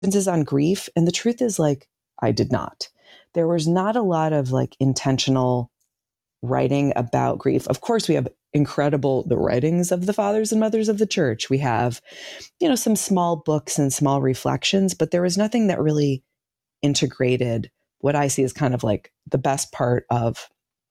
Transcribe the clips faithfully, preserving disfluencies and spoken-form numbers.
emphasis on grief. And the truth is, like, I did not. There was not a lot of like intentional writing about grief. Of course, we have incredible, the writings of the fathers and mothers of the church. We have, you know, some small books and small reflections, but there was nothing that really integrated what I see as kind of like the best part of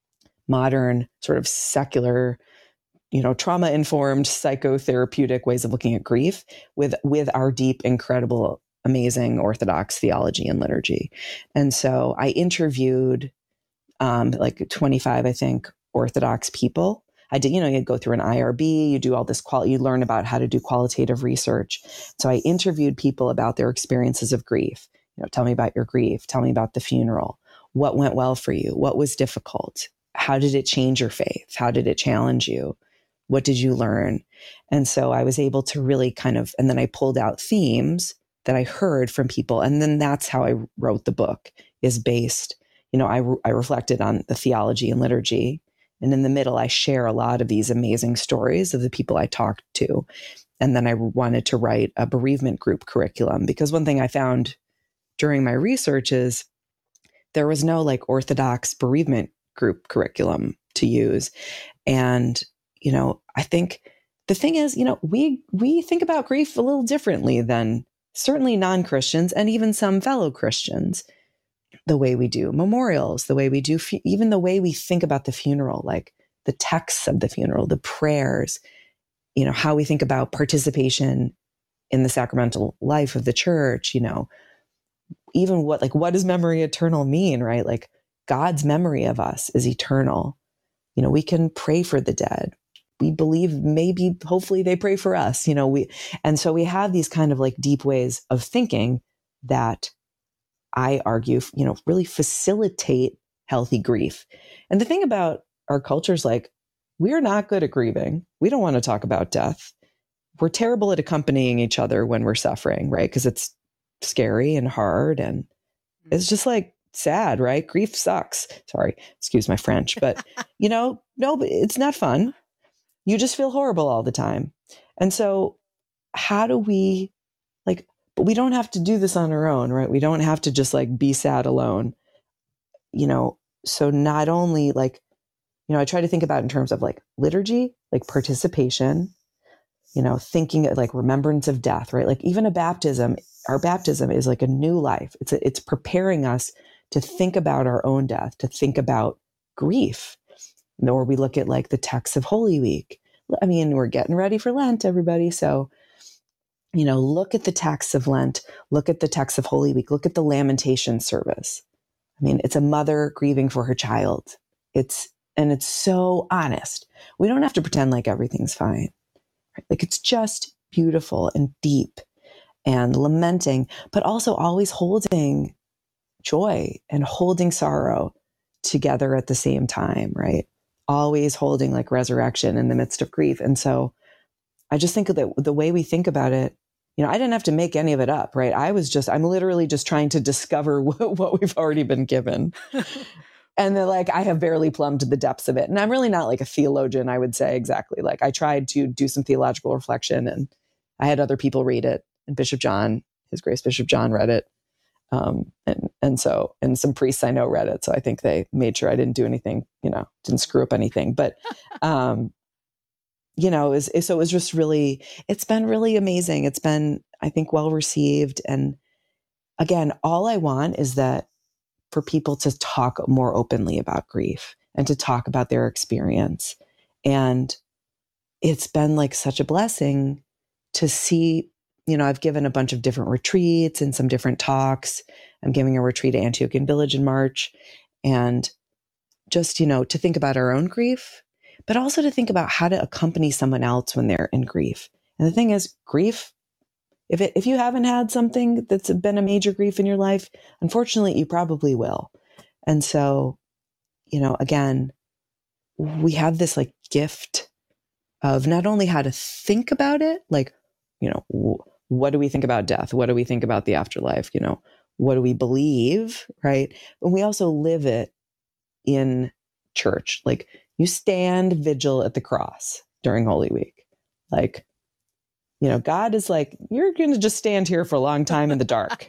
modern sort of secular, you know, trauma-informed psychotherapeutic ways of looking at grief with, with our deep, incredible, amazing Orthodox theology and liturgy. And so I interviewed um, like twenty-five, I think, Orthodox people. I did, you know, you go through an I R B, you do all this, qual- you learn about how to do qualitative research. So I interviewed people about their experiences of grief. You know, tell me about your grief. Tell me about the funeral. What went well for you? What was difficult? How did it change your faith? How did it challenge you? What did you learn? And so I was able to really kind of, and then I pulled out themes that I heard from people. And then that's how I wrote the book, is based, you know, I, I reflected on the theology and liturgy. And in the middle, I share a lot of these amazing stories of the people I talked to. And then I wanted to write a bereavement group curriculum, because one thing I found during my research is there was no like Orthodox bereavement group curriculum to use. And, you know, I think the thing is, you know, we, we think about grief a little differently than certainly non-Christians and even some fellow Christians. The way we do memorials, the way we do, fu- even the way we think about the funeral, like the texts of the funeral, the prayers, you know, how we think about participation in the sacramental life of the church, you know, even what, like, what does memory eternal mean, right? Like God's memory of us is eternal. You know, we can pray for the dead. We believe maybe, hopefully they pray for us, you know, we, and so we have these kind of like deep ways of thinking that I argue, you know, really facilitate healthy grief. And the thing about our culture is like, we're not good at grieving. We don't want to talk about death. We're terrible at accompanying each other when we're suffering, right? Because it's scary and hard and it's just like sad, right? Grief sucks. Sorry, excuse my French, but you know, no, it's not fun. You just feel horrible all the time. And so how do we like, but we don't have to do this on our own, right? We don't have to just like be sad alone, you know? So not only like, you know, I try to think about in terms of like liturgy, like participation, you know, thinking like remembrance of death, right? Like even a baptism, our baptism is like a new life. It's a, it's preparing us to think about our own death, to think about grief. Or we look at like the texts of Holy Week. I mean, we're getting ready for Lent, everybody. So, you know, look at the texts of Lent, look at the texts of Holy Week, look at the lamentation service. I mean, it's a mother grieving for her child. It's, and it's so honest. We don't have to pretend like everything's fine. Right? Like it's just beautiful and deep and lamenting, but also always holding joy and holding sorrow together at the same time, right? Always holding like resurrection in the midst of grief. And so I just think that the way we think about it, you know, I didn't have to make any of it up, right? I was just, I'm literally just trying to discover what, what we've already been given. And then like, I have barely plumbed the depths of it. And I'm really not like a theologian, I would say exactly. Like I tried to do some theological reflection and I had other people read it. And Bishop John, His Grace Bishop John read it. Um, and, and so, and some priests I know read it. So I think they made sure I didn't do anything, you know, didn't screw up anything, but, um, you know, it was, so it was just really, it's been really amazing. It's been, I think, well received. And again, all I want is that for people to talk more openly about grief and to talk about their experience. And it's been like such a blessing to see, you know, I've given a bunch of different retreats and some different talks. I'm giving a retreat at Antiochian Village in March. And just, you know, to think about our own grief, but also to think about how to accompany someone else when they're in grief. And the thing is, grief, if it, if you haven't had something that's been a major grief in your life, unfortunately, you probably will. And so, you know, again, we have this like gift of not only how to think about it, like, you know, w- what do we think about death? What do we think about the afterlife? You know, what do we believe? Right. But we also live it in church. Like you stand vigil at the cross during Holy Week. Like You know, God is like, you're going to just stand here for a long time in the dark.